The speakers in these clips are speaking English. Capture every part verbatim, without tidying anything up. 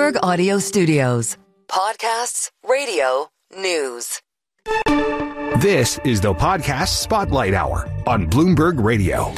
Bloomberg Audio Studios. Podcasts, radio, news. This is the Podcast Spotlight Hour on Bloomberg Radio.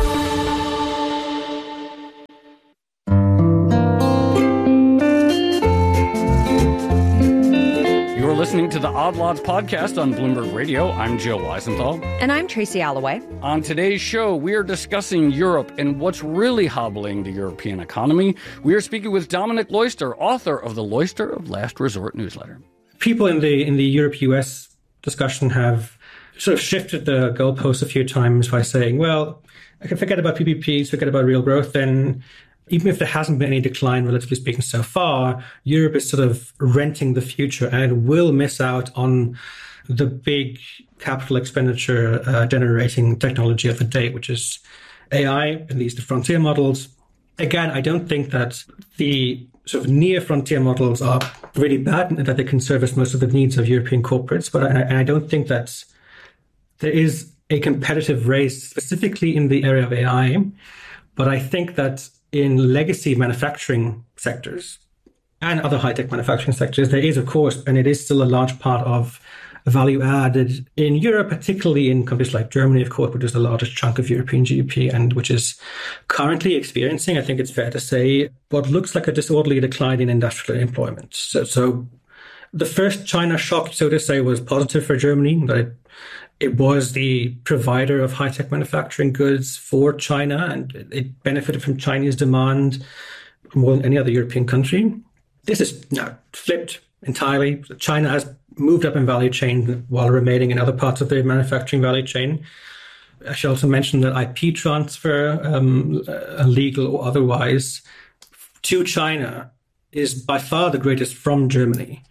You're listening to the Odd Lots podcast on Bloomberg Radio. I'm Joe Weisenthal. And I'm Tracy Alloway. On today's show, we are discussing Europe and what's really hobbling the European economy. We are speaking with Dominic Loyster, author of the Loyster of Last Resort newsletter. People in the in the Europe-U S discussion have sort of shifted the goalposts a few times by saying, well, I can forget about P P Ps, forget about real growth, then even if there hasn't been any decline, relatively speaking, so far, Europe is sort of renting the future and it will miss out on the big capital expenditure uh, generating technology of the day, which is A I, at least the frontier models. Again, I don't think that the sort of near frontier models are really bad and that they can service most of the needs of European corporates, but I, I don't think that there is a competitive race specifically in the area of A I. But I think that in legacy manufacturing sectors and other high-tech manufacturing sectors, there is, of course, and it is still a large part of value added in Europe, particularly in countries like Germany, of course, which is the largest chunk of European G D P and which is currently experiencing, I think it's fair to say, what looks like a disorderly decline in industrial employment. So, so the first China shock, so to say, was positive for Germany, that it, it was the provider of high-tech manufacturing goods for China, and it benefited from Chinese demand more than any other European country. This is now flipped entirely. China has moved up in value chain while remaining in other parts of the manufacturing value chain. I should also mention that I P transfer, um, illegal or otherwise, to China is by far the greatest from Germany.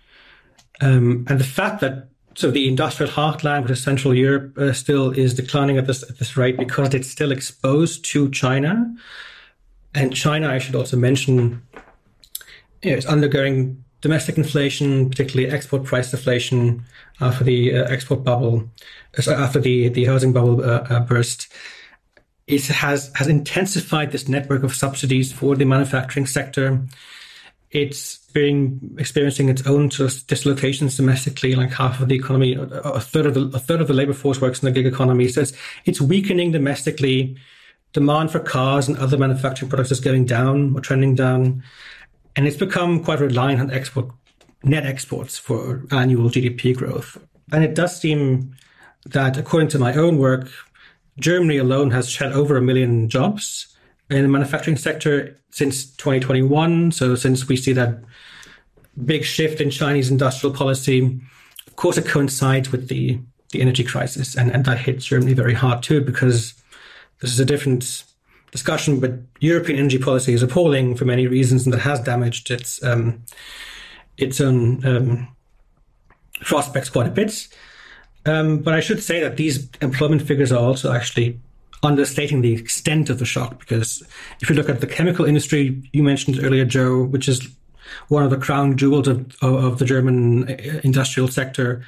Um, and the fact that so the industrial heartland, which is Central Europe, uh, still is declining at this at this rate because it's still exposed to China. And China, I should also mention, you know, is undergoing domestic inflation, particularly export price deflation after the uh, export bubble, uh, after the, the housing bubble uh, uh, burst. It has, has intensified this network of subsidies for the manufacturing sector. It's been experiencing its own sort of dislocations domestically, like half of the economy, a third of the, a third of the labor force works in the gig economy. So it's, it's weakening domestically. Demand for cars and other manufacturing products is going down or trending down. And it's become quite reliant on export, net exports for annual G D P growth. And it does seem that, according to my own work, Germany alone has shed over a million jobs in the manufacturing sector since twenty twenty-one. So since we see that big shift in Chinese industrial policy, of course, it coincides with the, the energy crisis. And, and that hits Germany very hard, too, because this is a different discussion, but European energy policy is appalling for many reasons, and that has damaged its um, its own um, prospects quite a bit. Um, but I should say that these employment figures are also actually understating the extent of the shock, because if you look at the chemical industry you mentioned earlier, Joe, which is one of the crown jewels of, of the German industrial sector,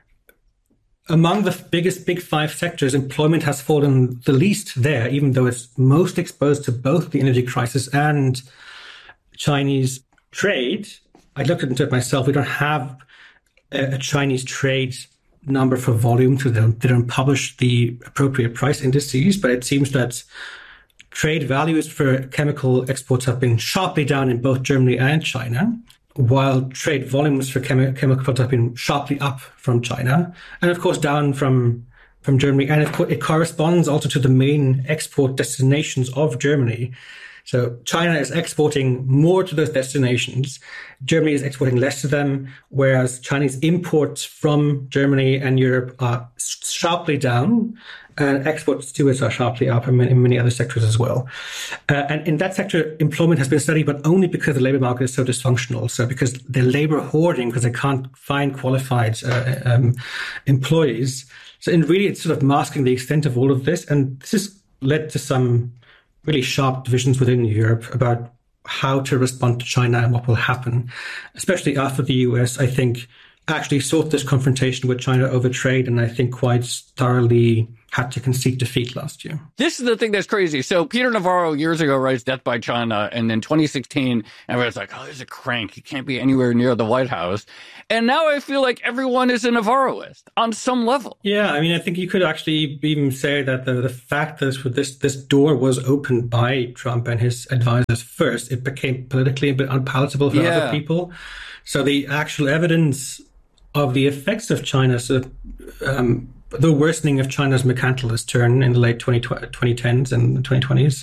among the biggest big five sectors, employment has fallen the least there, even though it's most exposed to both the energy crisis and Chinese trade. I looked into it myself. We don't have a, a Chinese trade number for volume to them. They don't publish the appropriate price indices, but it seems that trade values for chemical exports have been sharply down in both Germany and China, while trade volumes for chemi- chemical products have been sharply up from China, and of course down from, from Germany. And it, co- it corresponds also to the main export destinations of Germany. So China is exporting more to those destinations. Germany is exporting less to them, whereas Chinese imports from Germany and Europe are sharply down, and exports to us are sharply up in many, in many other sectors as well. Uh, and in that sector, employment has been steady, but only because the labor market is so dysfunctional. So because they're labor hoarding, because they can't find qualified uh, um, employees. So in really, it's sort of masking the extent of all of this. And this has led to some really sharp divisions within Europe about how to respond to China and what will happen, especially after the U S, I think, actually sought this confrontation with China over trade, and I think quite thoroughly had to concede defeat last year. This is the thing that's crazy. So Peter Navarro years ago writes Death by China, and then twenty sixteen, everyone's like, oh, he's a crank. He can't be anywhere near the White House. And now I feel like everyone is a Navarroist on some level. Yeah, I mean, I think you could actually even say that the, the fact that this, this, this door was opened by Trump and his advisors first, it became politically a bit unpalatable for yeah. other people. So the actual evidence of the effects of China's uh, um, the worsening of China's mercantilist turn in the late twenty tens and twenty twenties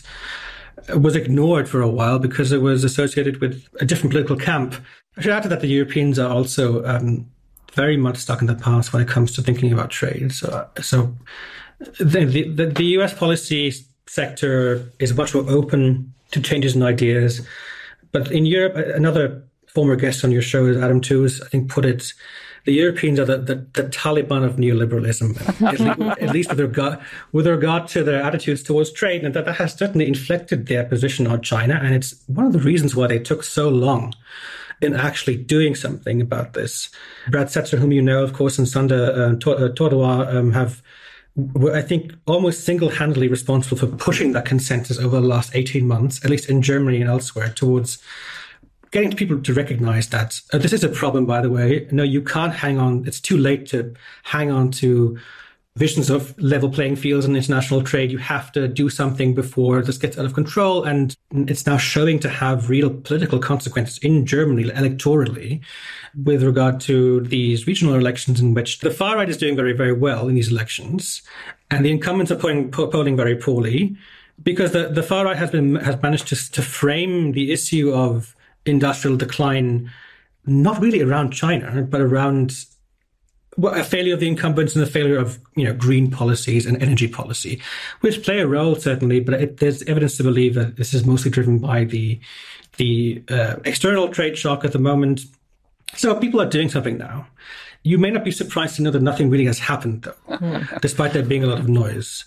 was ignored for a while because it was associated with a different political camp. I should add to that the Europeans are also um, very much stuck in the past when it comes to thinking about trade. So, so the, the, the U S policy sector is much more open to changes in ideas. But in Europe, another former guest on your show, Adam Tooze, I think put it, the Europeans are the, the, the Taliban of neoliberalism, at, least, at least with regard, with regard to their attitudes towards trade. And that, that has certainly inflected their position on China. And it's one of the reasons why they took so long in actually doing something about this. Brad Setzer, whom you know, of course, and Sander uh, Tordoa um, have, were, I think, almost single-handedly responsible for pushing that consensus over the last eighteen months, at least in Germany and elsewhere, towards getting people to recognize that uh, this is a problem, by the way. No, you can't hang on. It's too late to hang on to visions of level playing fields in international trade. You have to do something before this gets out of control. And it's now showing to have real political consequences in Germany electorally with regard to these regional elections in which the far right is doing very, very well in these elections. And the incumbents are polling, polling very poorly because the, the far right has been has managed to, to frame the issue of industrial decline, not really around China, but around well, a failure of the incumbents and a failure of, you know, green policies and energy policy, which play a role certainly. But it, there's evidence to believe that this is mostly driven by the the uh, external trade shock at the moment. So people are doing something now. You may not be surprised to know that nothing really has happened, though, despite there being a lot of noise.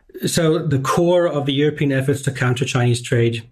So the core of the European efforts to counter Chinese trade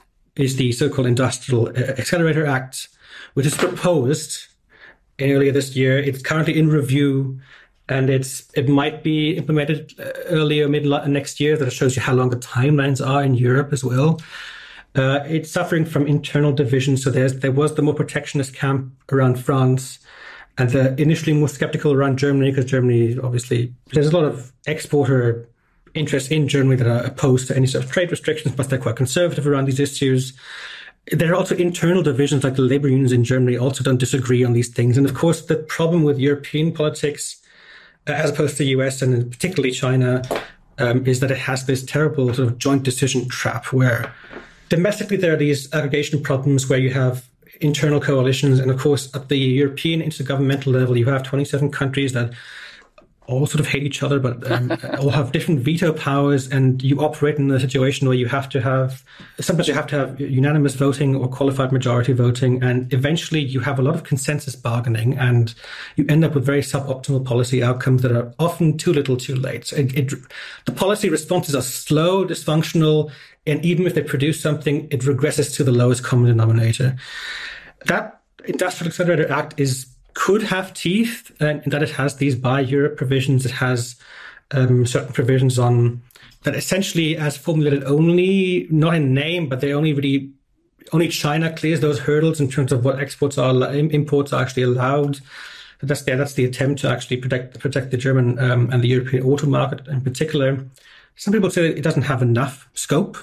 is the so-called Industrial Accelerator Act, which is proposed earlier this year. It's currently in review, and it's it might be implemented early or mid next year. That shows you how long the timelines are in Europe as well. Uh, it's suffering from internal divisions. So there's there was the more protectionist camp around France, and the initially more skeptical around Germany, because Germany, obviously, there's a lot of exporter interests in Germany that are opposed to any sort of trade restrictions, but they're quite conservative around these issues. There are also internal divisions, like the labor unions in Germany also don't disagree on these things. And of course, the problem with European politics, uh, as opposed to the U S and particularly China, um, is that it has this terrible sort of joint decision trap where domestically there are these aggregation problems where you have internal coalitions. And of course, at the European intergovernmental level, you have twenty-seven countries that all sort of hate each other, but um, all have different veto powers, and you operate in a situation where you have to have, sometimes you have to have unanimous voting or qualified majority voting, and eventually you have a lot of consensus bargaining, and you end up with very suboptimal policy outcomes that are often too little too late. So it, it, the policy responses are slow, dysfunctional, and even if they produce something, it regresses to the lowest common denominator. That Industrial Accelerator Act is could have teeth, and that it has these Buy Europe provisions. It has um, certain provisions on that essentially, as formulated only, not in name, but they only really, only China clears those hurdles in terms of what exports are, imports are actually allowed. That's the, that's the attempt to actually protect protect the German um, and the European auto market in particular. Some people say it doesn't have enough scope,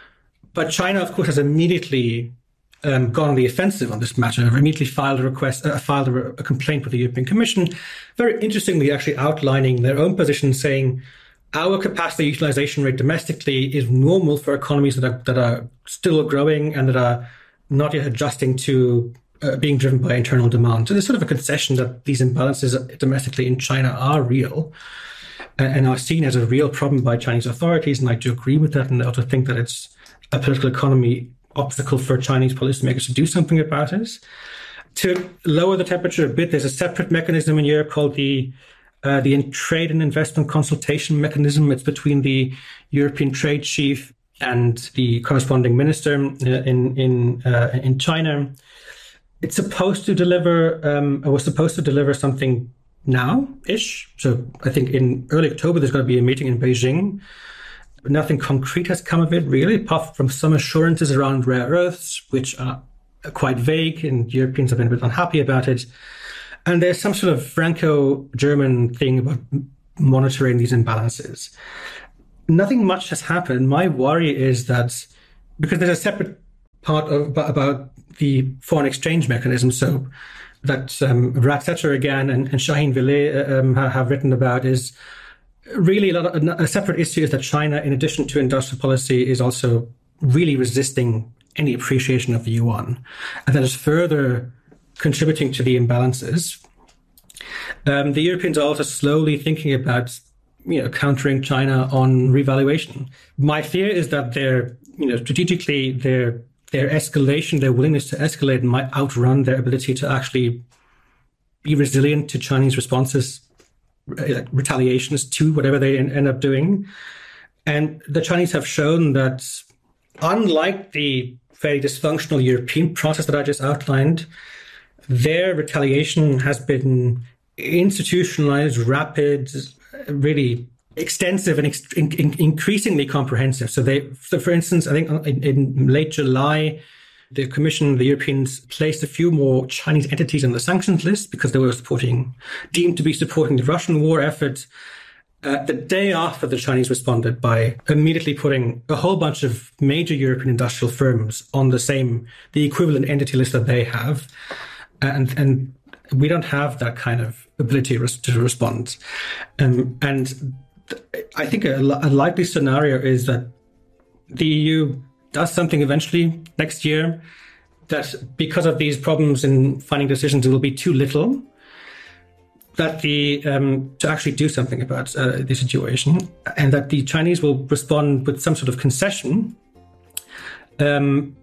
but China, of course, has immediately Um, gone on the offensive on this matter, immediately filed a request, uh, filed a, a complaint with the European Commission, very interestingly actually outlining their own position, saying our capacity utilization rate domestically is normal for economies that are, that are still growing and that are not yet adjusting to uh, being driven by internal demand. So there's sort of a concession that these imbalances domestically in China are real and, and are seen as a real problem by Chinese authorities. And I do agree with that. And I also think that it's a political economy obstacle for Chinese policymakers to do something about it. To lower the temperature a bit, there's a separate mechanism in Europe called the uh, the Trade and Investment Consultation Mechanism. It's between the European Trade Chief and the corresponding minister uh, in in uh, in China. It's supposed to deliver, um, or was supposed to deliver something now-ish. So I think in early October, there's going to be a meeting in Beijing. But nothing concrete has come of it, really, apart from some assurances around rare earths, which are quite vague, and Europeans have been a bit unhappy about it. And there's some sort of Franco-German thing about monitoring these imbalances. Nothing much has happened. My worry is that because there's a separate part of, about the foreign exchange mechanism, so that um, Brad Setzer again and, and Shaheen Villay um, have written about is really a, lot of, a separate issue is that China, in addition to industrial policy, is also really resisting any appreciation of the yuan. And that is further contributing to the imbalances. Um, the Europeans are also slowly thinking about, you know, countering China on revaluation. My fear is that their, you know, strategically their their escalation, their willingness to escalate might outrun their ability to actually be resilient to Chinese responses, like retaliations to whatever they end up doing. And the Chinese have shown that, unlike the very dysfunctional European process that I just outlined, their retaliation has been institutionalized, rapid, really extensive and ex- in- in- increasingly comprehensive. So they, so for instance, I think in, in late July, the Commission, the Europeans placed a few more Chinese entities on the sanctions list because they were supporting, deemed to be supporting the Russian war effort. Uh, the day after, the Chinese responded by immediately putting a whole bunch of major European industrial firms on the same, the equivalent entity list that they have. And, and we don't have that kind of ability res- to respond. Um, and th- I think a, a likely scenario is that the E U does something eventually next year that, because of these problems in finding decisions, it will be too little that the um, to actually do something about uh, the situation, and that the Chinese will respond with some sort of concession. Um,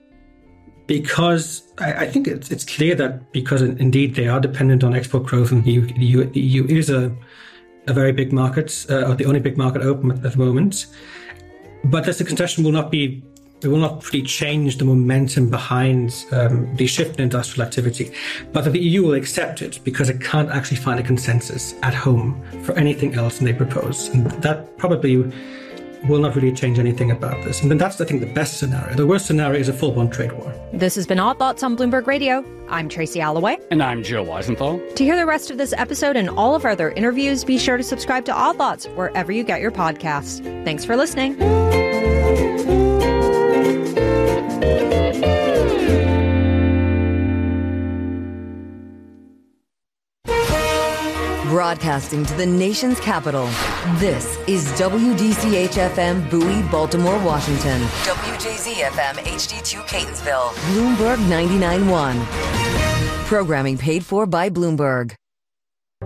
because I, I think it's it's clear that because indeed they are dependent on export growth, and the E U, the E U, the E U is a a very big market, uh, or the only big market open at the moment. But this concession will not be. It will not really change the momentum behind um, the shift in industrial activity, but that the E U will accept it because it can't actually find a consensus at home for anything else than they propose. And that probably will not really change anything about this. And then that's, I think, the best scenario. The worst scenario is a full-blown trade war. This has been Odd Thoughts on Bloomberg Radio. I'm Tracy Alloway. And I'm Joe Weisenthal. To hear the rest of this episode and all of our other interviews, be sure to subscribe to Odd Thoughts wherever you get your podcasts. Thanks for listening. Broadcasting to the nation's capital, this is W D C H F M Bowie, Baltimore, Washington. W J Z F M H D two Catonsville. Bloomberg ninety-nine point one. Programming paid for by Bloomberg.